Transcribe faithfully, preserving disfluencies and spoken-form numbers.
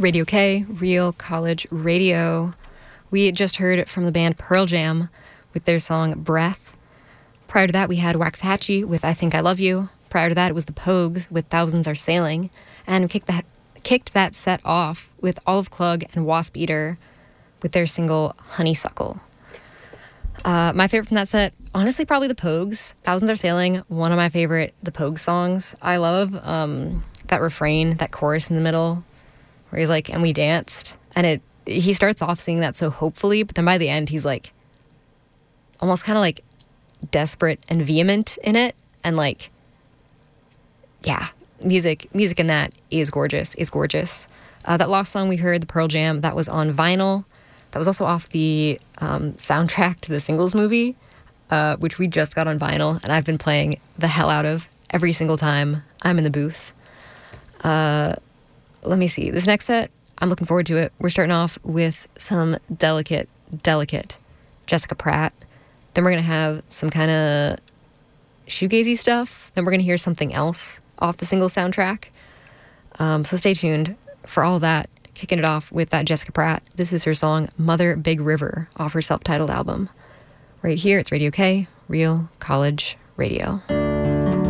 Radio K, Real College Radio. We just heard from the band Pearl Jam with their song Breath. Prior to that, we had Waxahachie with I Think I Love You. Prior to that, it was the Pogues with Thousands Are Sailing. And we kicked that, kicked that set off with Olive Klug and Wasp Eater with their single Honeysuckle. Uh, my favorite from that set, honestly, probably the Pogues. Thousands Are Sailing, one of my favorite The Pogues songs. I love um, that refrain, that chorus in the middle, where he's like, and we danced. And it he starts off singing that so hopefully, but then by the end, he's like, almost kind of like desperate and vehement in it. And like, yeah, music, music in that is gorgeous, is gorgeous. Uh, that last song we heard, the Pearl Jam, that was on vinyl. That was also off the um, soundtrack to the Singles movie, uh, which we just got on vinyl, and I've been playing the hell out of every single time I'm in the booth. Uh, let me see. This next set, I'm looking forward to it. We're starting off with some delicate, delicate Jessica Pratt. Then we're going to have some kind of shoegazy stuff. Then we're going to hear something else off the Singles soundtrack. Um, so stay tuned for all that. Kicking it off with that Jessica Pratt. This is her song Mother Big River off her self-titled album. Right here, it's Radio K, Real College Radio.